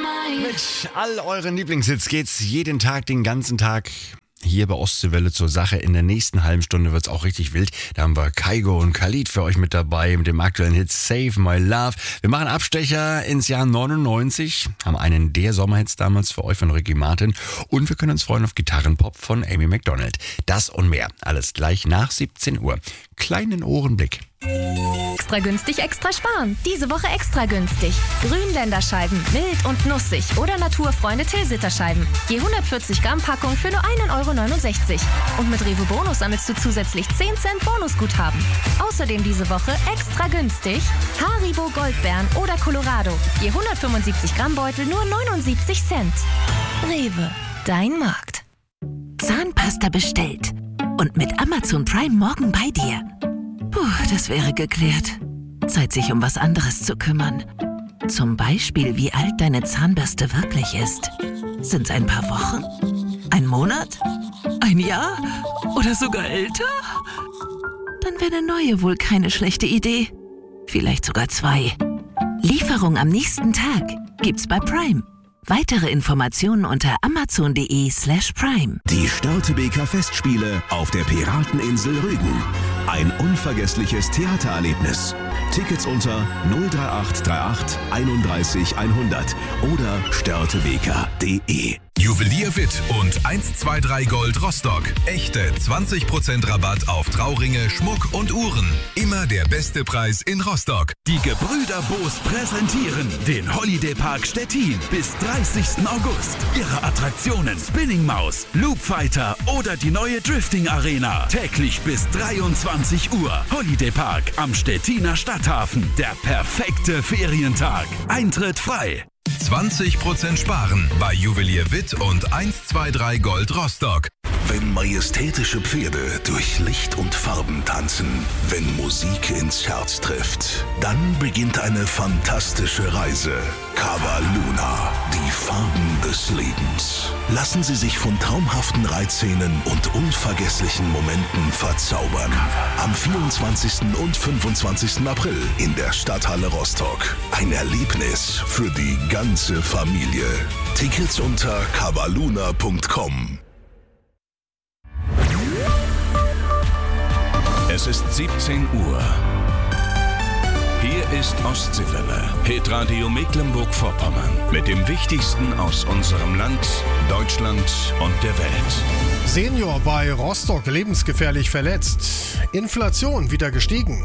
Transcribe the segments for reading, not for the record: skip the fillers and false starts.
Mit all euren Lieblingshits geht's jeden Tag, den ganzen Tag hier bei Ostseewelle zur Sache. In der nächsten halben Stunde wird's auch richtig wild. Da haben wir Kygo und Khalid für euch mit dabei mit dem aktuellen Hit Save My Love. Wir machen Abstecher ins Jahr 99, haben einen der Sommerhits damals für euch von Ricky Martin und wir können uns freuen auf Gitarrenpop von Amy Macdonald. Das und mehr, alles gleich nach 17 Uhr. Kleinen Ohrenblick. Extra günstig, extra sparen. Diese Woche extra günstig. Grünländerscheiben, mild und nussig oder Naturfreunde Tilsiter-Scheiben. Je 140 Gramm Packung für nur 1,69 €. Und mit Rewe Bonus sammelst du zusätzlich 10 Cent Bonusguthaben. Außerdem diese Woche extra günstig Haribo Goldbeeren oder Colorado. Je 175 Gramm Beutel nur 79 Cent. Rewe, dein Markt. Zahnpasta bestellt. Und mit Amazon Prime morgen bei dir. Puh, das wäre geklärt. Zeit, sich um was anderes zu kümmern. Zum Beispiel, wie alt deine Zahnbürste wirklich ist. Sind's ein paar Wochen? Ein Monat? Ein Jahr? Oder sogar älter? Dann wäre eine neue wohl keine schlechte Idee. Vielleicht sogar 2. Lieferung am nächsten Tag gibt's bei Prime. Weitere Informationen unter amazon.de/prime. Die Störtebeker Festspiele auf der Pirateninsel Rügen. Ein unvergessliches Theatererlebnis. Tickets unter 03838 31 100 oder störtebeker.de. Juwelier Witt und 123 Gold Rostock. Echte 20% Rabatt auf Trauringe, Schmuck und Uhren. Immer der beste Preis in Rostock. Die Gebrüder Boos präsentieren den Holiday Park Stettin bis 30. August. Ihre Attraktionen Spinning Maus, Loop Fighter oder die neue Drifting Arena. Täglich bis 23 Uhr. Holiday Park am Stettiner Stadthafen. Der perfekte Ferientag. Eintritt frei. 20% sparen bei Juwelier Witt und 123 Gold Rostock. Wenn majestätische Pferde durch Licht und Farben tanzen, wenn Musik ins Herz trifft, dann beginnt eine fantastische Reise. Cava Luna, die Farben des Lebens. Lassen Sie sich von traumhaften Reitszenen und unvergesslichen Momenten verzaubern. Am 24. und 25. April in der Stadthalle Rostock. Ein Erlebnis für die ganze Familie. Tickets unter cavaluna.com. Es ist 17 Uhr. Hier ist Ostseewelle, Hitradio Mecklenburg-Vorpommern. Mit dem Wichtigsten aus unserem Land, Deutschland und der Welt. Senior bei Rostock lebensgefährlich verletzt. Inflation wieder gestiegen.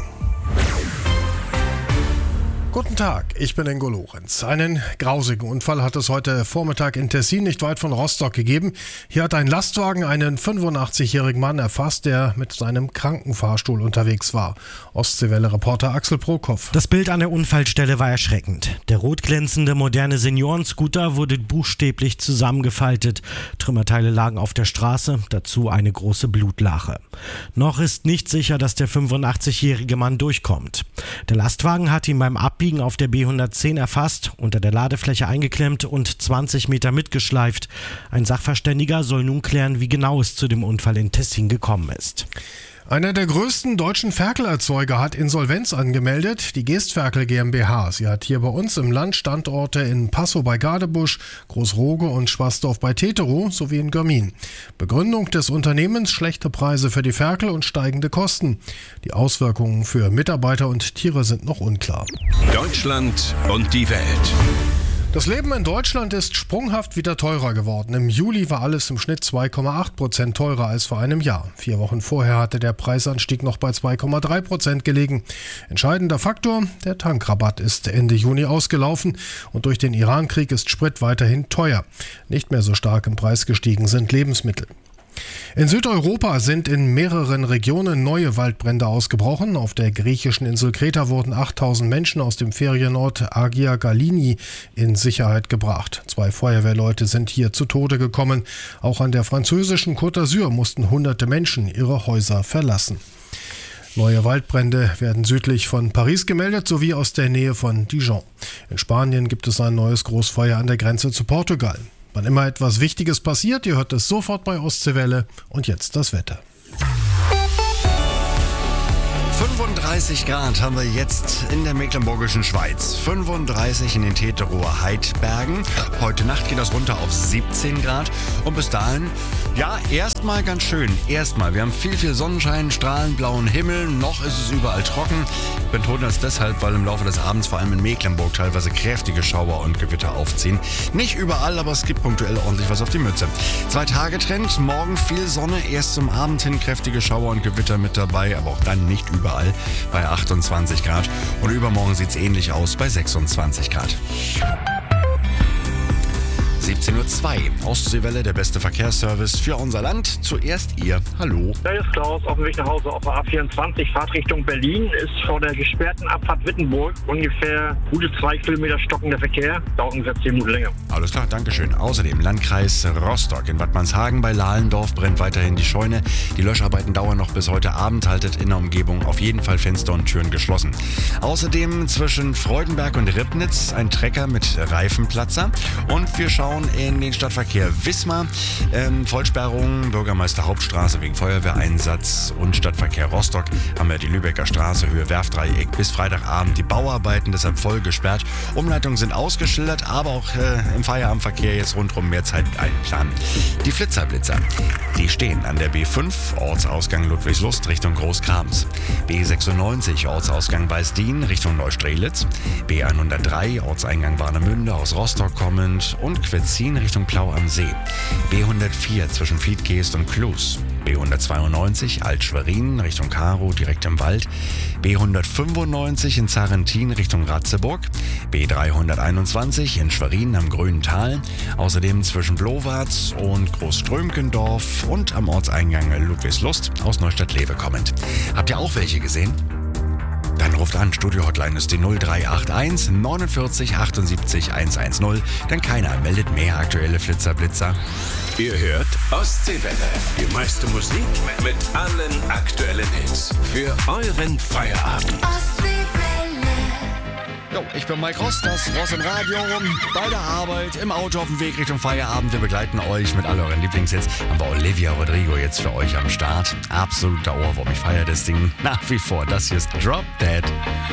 Guten Tag, ich bin Ingo Lorenz. Einen grausigen Unfall hat es heute Vormittag in Tessin, nicht weit von Rostock, gegeben. Hier hat ein Lastwagen einen 85-jährigen Mann erfasst, der mit seinem Krankenfahrstuhl unterwegs war. Ostseewelle-Reporter Axel Prokop. Das Bild an der Unfallstelle war erschreckend. Der rot glänzende moderne Seniorenscooter wurde buchstäblich zusammengefaltet. Trümmerteile lagen auf der Straße, dazu eine große Blutlache. Noch ist nicht sicher, dass der 85-jährige Mann durchkommt. Der Lastwagen hat ihn beim Abbiegen auf der B110 erfasst, unter der Ladefläche eingeklemmt und 20 Meter mitgeschleift. Ein Sachverständiger soll nun klären, wie genau es zu dem Unfall in Tessin gekommen ist. Einer der größten deutschen Ferkelerzeuger hat Insolvenz angemeldet, die Geestferkel GmbH. Sie hat hier bei uns im Land Standorte in Passow bei Gadebusch, Großroge und Schwarsdorf bei Teterow sowie in Görmin. Begründung des Unternehmens: schlechte Preise für die Ferkel und steigende Kosten. Die Auswirkungen für Mitarbeiter und Tiere sind noch unklar. Deutschland und die Welt. Das Leben in Deutschland ist sprunghaft wieder teurer geworden. Im Juli war alles im Schnitt 2,8% teurer als vor einem Jahr. 4 Wochen vorher hatte der Preisanstieg noch bei 2,3% gelegen. Entscheidender Faktor: der Tankrabatt ist Ende Juni ausgelaufen und durch den Iran-Krieg ist Sprit weiterhin teuer. Nicht mehr so stark im Preis gestiegen sind Lebensmittel. In Südeuropa sind in mehreren Regionen neue Waldbrände ausgebrochen. Auf der griechischen Insel Kreta wurden 8000 Menschen aus dem Ferienort Agia Galini in Sicherheit gebracht. 2 Feuerwehrleute sind hier zu Tode gekommen. Auch an der französischen Côte d'Azur mussten hunderte Menschen ihre Häuser verlassen. Neue Waldbrände werden südlich von Paris gemeldet, sowie aus der Nähe von Dijon. In Spanien gibt es ein neues Großfeuer an der Grenze zu Portugal. Wann immer etwas Wichtiges passiert, ihr hört es sofort bei Ostseewelle. Und jetzt das Wetter. 35 Grad haben wir jetzt in der Mecklenburgischen Schweiz. 35 in den Teterower Heidbergen. Heute Nacht geht das runter auf 17 Grad. Und bis dahin, ja, erstmal ganz schön. Wir haben viel Sonnenschein, strahlend blauen Himmel. Noch ist es überall trocken. Ich betone das deshalb, weil im Laufe des Abends vor allem in Mecklenburg teilweise kräftige Schauer und Gewitter aufziehen. Nicht überall, aber es gibt punktuell ordentlich was auf die Mütze. 2-Tage-Trend. Morgen viel Sonne. Erst zum Abend hin kräftige Schauer und Gewitter mit dabei. Aber auch dann nicht überall bei 28 Grad. Und übermorgen sieht es ähnlich aus bei 26 Grad. 17:02 Uhr. Ostseewelle, der beste Verkehrsservice für unser Land. Zuerst ihr. Hallo. Da ist Klaus auf dem Weg nach Hause auf der A24, Fahrtrichtung Berlin. Ist vor der gesperrten Abfahrt Wittenburg ungefähr gute 2 Kilometer stockender Verkehr. Dauert ungefähr 10 Minuten länger. Alles klar, Dankeschön. Außerdem Landkreis Rostock. In Wattmannshagen bei Lahlendorf brennt weiterhin die Scheune. Die Löscharbeiten dauern noch bis heute Abend. Haltet in der Umgebung auf jeden Fall Fenster und Türen geschlossen. Außerdem zwischen Freudenberg und Ribnitz ein Trecker mit Reifenplatzer. Und wir schauen in den Stadtverkehr Wismar. Vollsperrung, Bürgermeister Hauptstraße wegen Feuerwehreinsatz und Stadtverkehr Rostock haben wir die Lübecker Straße, Höhe Werftdreieck bis Freitagabend die Bauarbeiten, deshalb voll gesperrt. Umleitungen sind ausgeschildert, aber auch im Feierabendverkehr jetzt rundherum mehr Zeit einplanen. Die Flitzerblitzer, die stehen an der B5, Ortsausgang Ludwigslust Richtung Großkrams. B96, Ortsausgang Weißdien Richtung Neustrelitz. B103, Ortseingang Warnemünde aus Rostock kommend und Quitzin Richtung Plau am See. B104 zwischen Fiedgeest und Klus. B192 Alt-Schwerin Richtung Karo direkt im Wald. B195 in Zarentin Richtung Ratzeburg. B321 in Schwerin am Grünen Tal. Außerdem zwischen Blowatz und Großströmkendorf und am Ortseingang Ludwigslust aus Neustadt-Lewe kommend. Habt ihr auch welche gesehen? Dann ruft an, Studio-Hotline ist die 0381 49 78 110. Denn keiner meldet mehr aktuelle Flitzer-Blitzer. Ihr hört Ostseewelle. Die meiste Musik mit allen aktuellen Hits. Für euren Feierabend. Jo, ich bin Mike Rost, das Ross im Radio, bei der Arbeit, im Auto auf dem Weg Richtung Feierabend. Wir begleiten euch mit all euren Lieblingshits. Haben wir Olivia Rodrigo jetzt für euch am Start. Absoluter Ohrwurm, ich feiere das Ding nach wie vor. Das hier ist Drop Dead.